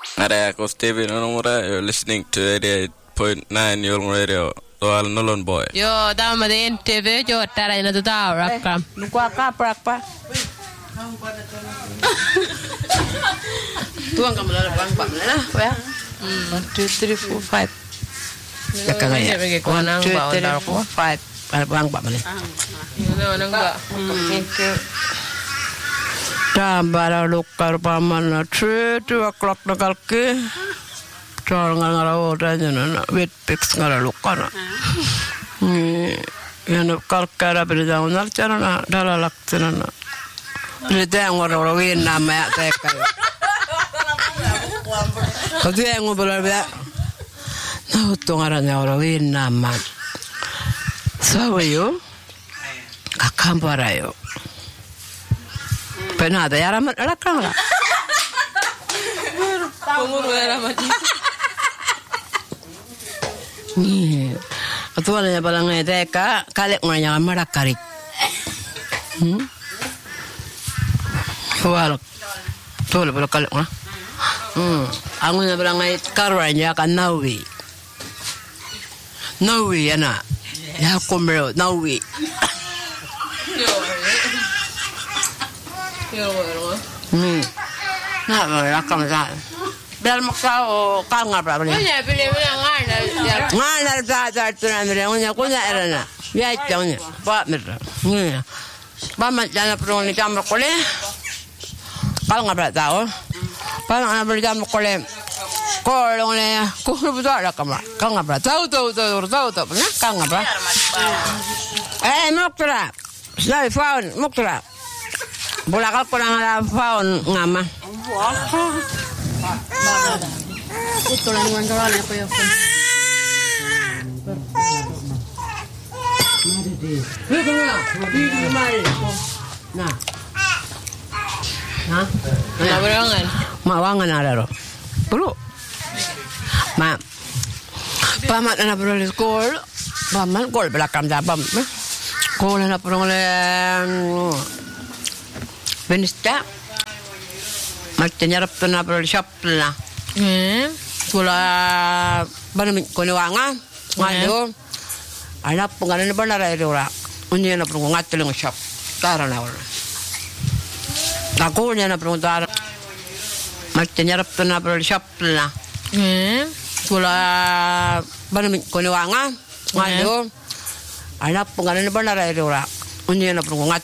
Are ko Steven Onumura, you're listening to 88.9 Yulm Radio. Soal nolon boy. Yo, dama de NTV jo tara ina tuta rakam. Lukwa ka prakpa. Tuang kamu lalu bang bang lah, ya. 1, 2, 3, 4, 5. Kakak ya. 1, 2, 3, 4, 5. Bang bang ni. Nang ba. Tambah lukar paman 3 o'clock nakal ke. Cara ngara ora jana wet pix ngara lukana. Yana kalkara berjalan cara na dalalak sana. Berjalan ngara win nama teka. Kau yang ngobrol bela. Nah, tungarannya orang win nama. Sawayo, kakamparayo. Penada ya ramat lakang lah. Umur ramat. Ni, atuan yang paling teka kalek nganya marakarik. Walak, tuh lebih kalek lah. Aku yang paling karanya kan nawi ya na, ya kumero nawi. Nah, lakang sah. Biar maksau kau ngapa ni? Punya pilih ngana. Ngana dah tu nanti punya erana. Ya jangan. Pak merah. Ni. Bamat jangan perlu ni jam berkole. Kau ngapa tahu? Kau ngapa jam berkole? Kau ni, kau betul ada kamera. Kau ngapa tahu? Pernah kau ngapa? Mukra. Saya faun mukra. Bolakal kurang ada faun ngama. Ito lang naman karali ko yung Mawangan ada ro. Bro. Ma. Pamat na bro di school. Paman gol belakang dabam. Gol na bro le Benista. Magtanyarap to na bro shop na. Kula banami ko ni wanga. Ngayo. Anak penganan ba na rai ora. Unya na bro ngatelong shop. Tara na ora. Ako niya na bro tara. Magtanyarap to na bro shop na. Kula banami ko ni wanga. Ngayo. Anak penganan ba na rai ora. Unya na bro